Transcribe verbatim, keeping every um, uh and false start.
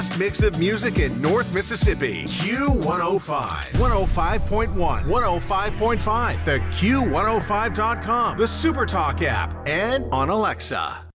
Mix of music in North Mississippi. Q one oh five. one oh five point one. one oh five point five. The Q one oh five dot com. The SuperTalk app. And on Alexa.